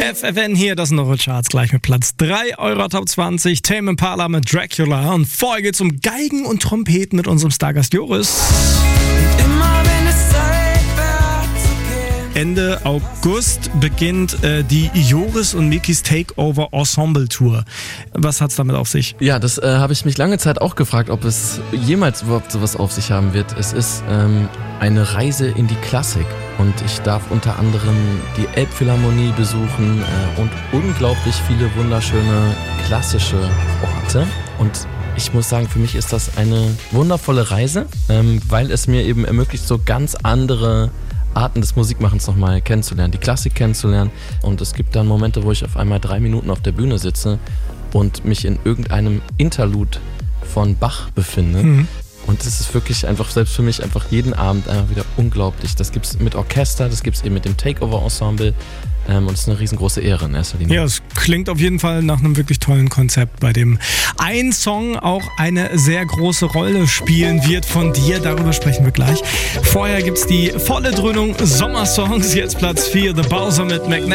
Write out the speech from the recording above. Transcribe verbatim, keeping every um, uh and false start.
F F N hier, das sind eure Charts gleich mit Platz drei eurer Top zwanzig. Tame Impala mit Dracula. Und vorher geht's um Geigen und Trompeten mit unserem Stargast Joris. Immer wenn es Zeit wird zu gehen. Ende August beginnt äh, die Joris und Mikis Takeover Ensemble Tour. Was hat's damit auf sich? Ja, das äh, habe ich mich lange Zeit auch gefragt, ob es jemals überhaupt sowas auf sich haben wird. Es ist ähm, eine Reise in die Klassik und ich darf unter anderem die Elbphilharmonie besuchen äh, und unglaublich viele wunderschöne klassische Orte. Und ich muss sagen, für mich ist das eine wundervolle Reise, ähm, weil es mir eben ermöglicht, so ganz andere Arten des Musikmachens nochmal kennenzulernen, die Klassik kennenzulernen. Und es gibt dann Momente, wo ich auf einmal drei Minuten auf der Bühne sitze und mich in irgendeinem Interlude von Bach befinde. Mhm. Und das ist wirklich einfach, selbst für mich, einfach jeden Abend einfach wieder unglaublich. Das gibt's mit Orchester, das gibt's eben mit dem Takeover-Ensemble. Ähm, und es ist eine riesengroße Ehre in erster Linie. Ja, es klingt auf jeden Fall nach einem wirklich tollen Konzept, bei dem ein Song auch eine sehr große Rolle spielen wird von dir. Darüber sprechen wir gleich. Vorher gibt's die volle Dröhnung Sommersongs. Jetzt Platz vier, The Bowser mit McNabb.